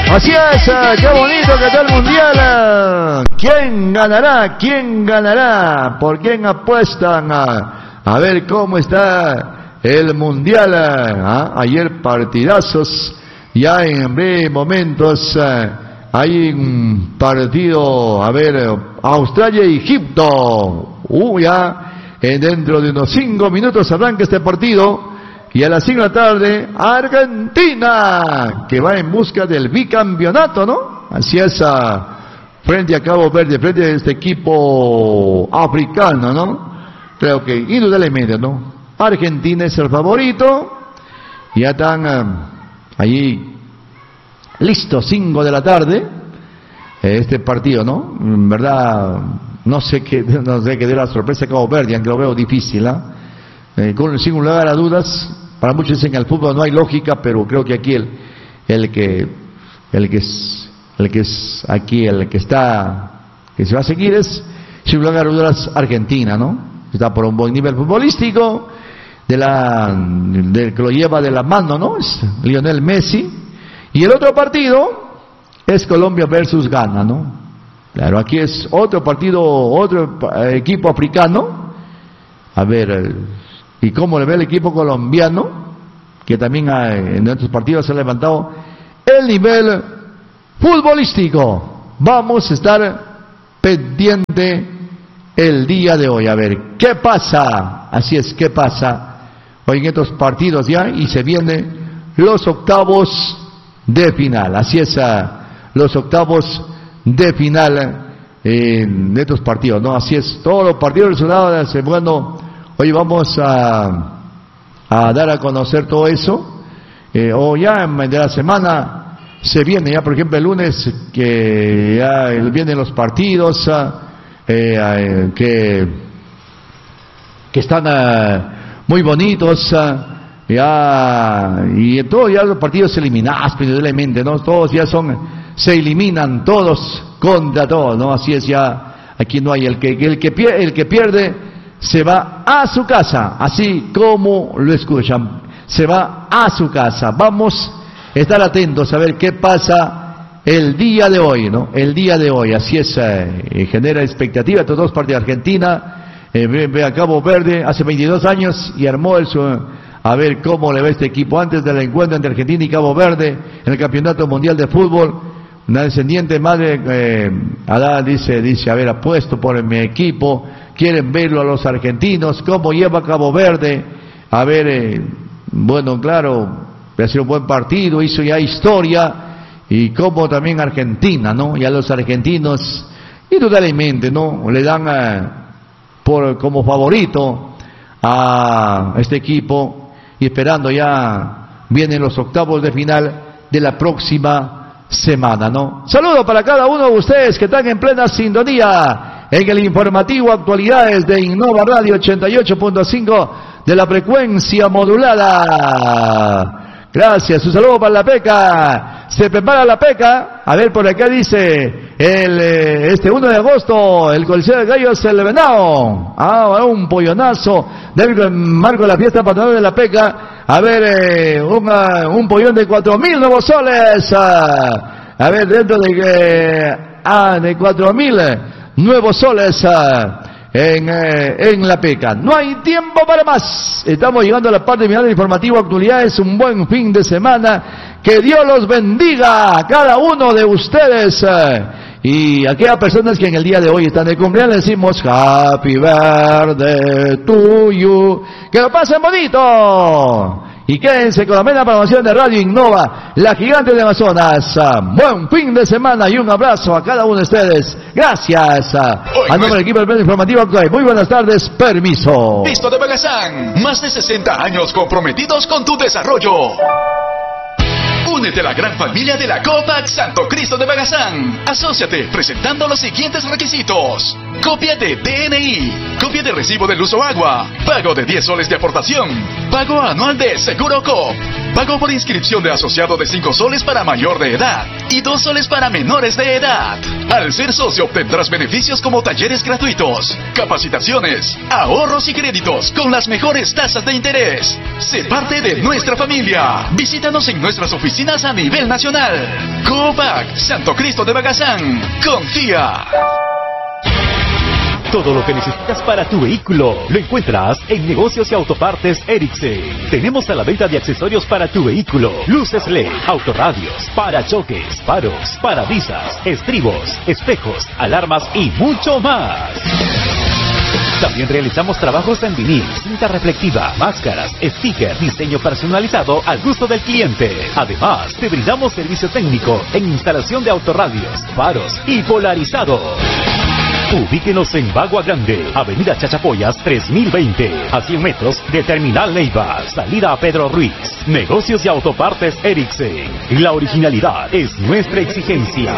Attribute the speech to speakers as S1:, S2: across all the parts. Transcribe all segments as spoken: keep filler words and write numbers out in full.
S1: Así es, qué bonito que está el mundial. ¿Quién ganará? ¿Quién ganará? ¿Por quién apuestan? A ver cómo está el mundial. ¿Ah? Ayer partidazos, ya en breves momentos hay un partido, a ver, Australia y Egipto. Uh, ya dentro de unos cinco minutos arranca este partido. Y a las cinco de la tarde, Argentina, que va en busca del bicampeonato, ¿no? Así es, uh, frente a Cabo Verde, frente a este equipo africano, ¿no? Creo que indudablemente, ¿no? Argentina es el favorito. Ya están uh, allí listos, cinco de la tarde, este partido, ¿no? En verdad, no sé qué, no sé qué de la sorpresa de Cabo Verde, aunque lo veo difícil, ¿ah? ¿eh? Eh, con, sin lugar a dudas, para muchos dicen que en el fútbol no hay lógica, pero creo que aquí el, el que el que es el que es aquí el que está que se va a seguir es sin lugar a dudas Argentina, ¿no? Está por un buen nivel futbolístico, de la de, que lo lleva de la mano, ¿no? Es Lionel Messi. Y el otro partido es Colombia versus Ghana, ¿no? Claro, aquí es otro partido, otro equipo africano. A ver, y cómo le ve el equipo colombiano, que también ha, en nuestros partidos se ha levantado el nivel futbolístico. Vamos a estar pendiente el día de hoy. A ver, ¿qué pasa? Así es, ¿qué pasa hoy en estos partidos ya? Y se vienen los octavos de final. Así es, los octavos de final eh, de estos partidos, ¿no? Así es, todos los partidos resultados, bueno. Hoy vamos a, a dar a conocer todo eso, eh, o ya de la semana se viene, ya por ejemplo el lunes, que ya vienen los partidos eh, eh, que, que están eh, muy bonitos, eh, ya, y en todo ya los partidos eliminados, indudablemente, ¿no? Todos ya son, se eliminan todos contra todos, ¿no? Así es, ya, aquí no hay el que, el que, pierde, el que pierde se va a su casa, así como lo escuchan, se va a su casa. Vamos a estar atentos a ver qué pasa el día de hoy, ¿no? El día de hoy, así es, eh, genera expectativa. Estos dos partidos, Argentina, eh, ve, ve a Cabo Verde hace veintidós años y armó el su, a ver cómo le va este equipo antes del encuentro entre Argentina y Cabo Verde en el Campeonato Mundial de Fútbol. Una descendiente madre, eh, Adán dice, dice, a ver, apuesto por mi equipo. Quieren verlo a los argentinos, cómo lleva Cabo Verde. A ver, eh, bueno, claro, ha sido un buen partido, hizo ya historia. Y como también Argentina, ¿no? Y a los argentinos, indudablemente, ¿no? Le dan eh, por, como favorito a este equipo. Y esperando ya, vienen los octavos de final de la próxima semana, ¿no? Saludo para cada uno de ustedes que están en plena sintonía en el informativo Actualidades de Innova Radio ochenta y ocho punto cinco de la frecuencia modulada. Gracias, un saludo para la Peca. Se prepara la Peca. A ver, por acá dice el este uno de agosto, el Coliseo de Gallos, el Venado. Ah, un pollonazo del marco de la fiesta patronal de la Peca. A ver, eh, una, un pollón de cuatro mil nuevos soles. Ah, a ver, dentro de que ah, de cuatro mil nuevos soles ah, en, eh, en la Peca. No hay tiempo para más. Estamos llegando a la parte final del informativo Actualidades. Un buen fin de semana. Que Dios los bendiga a cada uno de ustedes. Eh, y a aquellas personas que en el día de hoy están de cumpleaños, decimos Happy Birthday to you. Que lo pasen bonito. Y quédense con la media programación de Radio Innova, la gigante de Amazonas. Buen fin de semana y un abrazo a cada uno de ustedes. Gracias. A nombre del equipo del Pleno Informativo Actual. Muy buenas tardes. Permiso.
S2: Cristo de Bagazán. Más de sesenta años comprometidos con tu desarrollo. Únete a la gran familia de la Copac Santo Cristo de Bagazán. Asóciate presentando los siguientes requisitos: copia de D N I, copia de recibo del uso agua, pago de diez soles de aportación, Pago anual de Seguro Coop. Pago por inscripción de asociado de cinco soles para mayor de edad y dos soles para menores de edad. Al ser socio obtendrás beneficios como talleres gratuitos, capacitaciones, ahorros y créditos con las mejores tasas de interés. Sé parte de nuestra familia. Visítanos en nuestras oficinas a nivel nacional. Coop Santo Cristo de Bagazán. Confía.
S3: Todo lo que necesitas para tu vehículo lo encuentras en Negocios y Autopartes Ericsson. Tenemos a la venta de accesorios para tu vehículo: luces L E D, autorradios, parachoques, faros, parabrisas, estribos, espejos, alarmas y mucho más. También realizamos trabajos en vinil, cinta reflectiva, máscaras, sticker, diseño personalizado al gusto del cliente. Además, te brindamos servicio técnico en instalación de autorradios, faros y polarizados. Ubíquenos en Bagua Grande, Avenida Chachapoyas tres mil veinte, a cien metros de Terminal Neiva, salida a Pedro Ruiz. Negocios y Autopartes Ericsson. La originalidad es nuestra exigencia.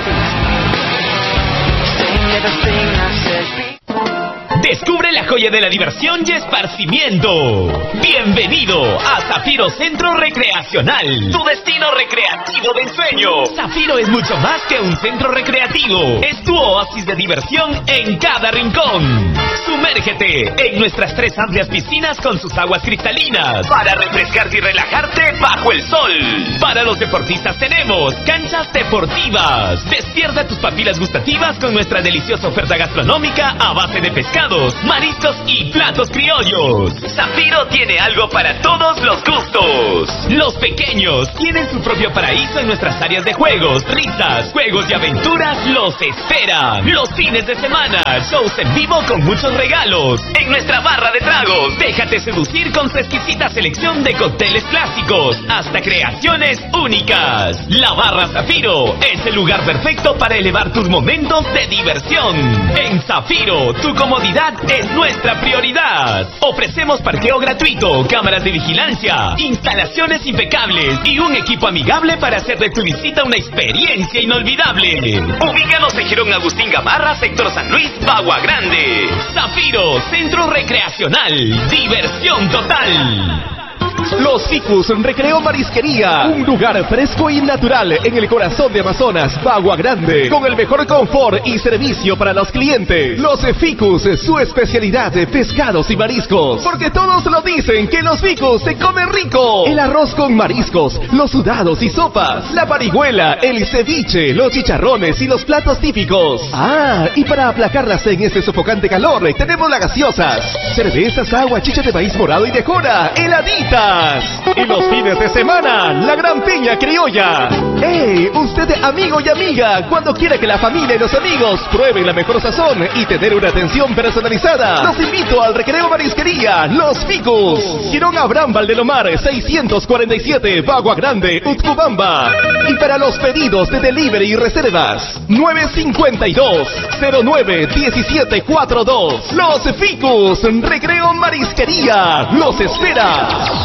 S4: Descubre la joya de la diversión y esparcimiento. Bienvenido a Zafiro Centro Recreacional, tu destino recreativo de ensueño. Zafiro es mucho más que un centro recreativo, es tu oasis de diversión en cada rincón. Sumérgete en nuestras tres amplias piscinas con sus aguas cristalinas para refrescarte y relajarte bajo el sol. Para los deportistas tenemos canchas deportivas. Despierta tus papilas gustativas con nuestra deliciosa oferta gastronómica a base de pescado, mariscos y platos criollos. Zafiro tiene algo para todos los gustos. Los pequeños tienen su propio paraíso en nuestras áreas de juegos, risas, juegos y aventuras los esperan. Los fines de semana, shows en vivo con muchos regalos. En nuestra barra de tragos, déjate seducir con su exquisita selección de cócteles clásicos hasta creaciones únicas. La barra Zafiro es el lugar perfecto para elevar tus momentos de diversión. En Zafiro, tu comodidad es nuestra prioridad. Ofrecemos parqueo gratuito, cámaras de vigilancia, instalaciones impecables y un equipo amigable para hacer de tu visita una experiencia inolvidable. Ubícanos en Girón Agustín Gamarra, sector San Luis, Bagua Grande. Zafiro, centro recreacional, diversión total.
S5: Los Ficus Recreo Marisquería, un lugar fresco y natural en el corazón de Amazonas, Bagua Grande, con el mejor confort y servicio para los clientes. Los Ficus, su especialidad de pescados y mariscos, porque todos lo dicen que los Ficus se comen rico. El arroz con mariscos, los sudados y sopas, la parihuela, el ceviche, los chicharrones y los platos típicos. Ah, y para aplacarlas en este sofocante calor, tenemos las gaseosas, cervezas, agua, chicha de maíz morado y de jora, heladitas. Y los fines de semana, la gran piña criolla. ¡Hey! Usted, amigo y amiga, cuando quiera que la familia y los amigos prueben la mejor sazón y tener una atención personalizada, los invito al Recreo Marisquería Los Ficus, Girón Abraham Valdelomar seiscientos cuarenta y siete, Bagua Grande, Utcubamba. Y para los pedidos de delivery y reservas, nueve cinco dos, cero nueve, uno siete cuatro dos. Los Ficus Recreo Marisquería los espera.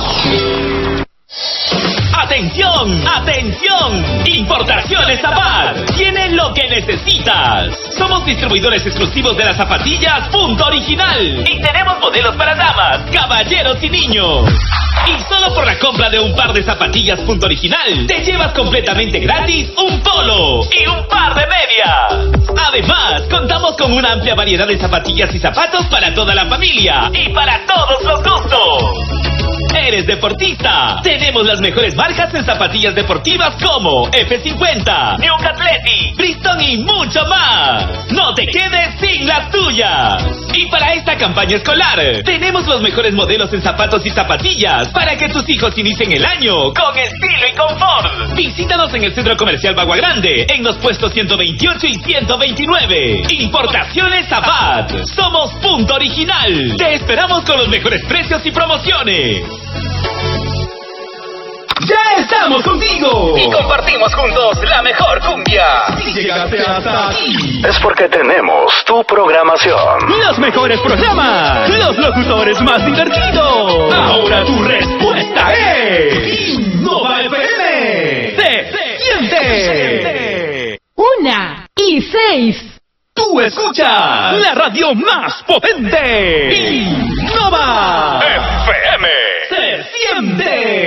S4: ¡Atención! ¡Atención! Importaciones Zapat tiene lo que necesitas. Somos distribuidores exclusivos de las zapatillas Punto Original y tenemos modelos para damas, caballeros y niños. Y solo por la compra de un par de zapatillas Punto Original te llevas completamente gratis un polo y un par de medias. Además, contamos con una amplia variedad de zapatillas y zapatos para toda la familia y para todos los gustos. ¿Eres deportista? Tenemos las mejores marcas en zapatillas deportivas como F cincuenta, New Athletic, Bristol y mucho más. No te quedes sin las tuyas. Y para esta campaña escolar, tenemos los mejores modelos en zapatos y zapatillas para que tus hijos inicien el año con estilo y confort. Visítanos en el Centro Comercial Bagua Grande, en los puestos ciento veintiocho y ciento veintinueve. Importaciones Zapat. Somos Punto Original. Te esperamos con los mejores precios y promociones. ¡Ya estamos contigo! Y compartimos juntos la mejor cumbia. Si llegaste hasta aquí,
S6: es porque tenemos tu programación.
S4: Los mejores programas, los locutores más divertidos. Ahora tu respuesta es Innova F M. ¡Se siente!
S7: Una y seis.
S4: Tú escuchas la radio más potente. Innova
S6: F M.
S4: Se caliente.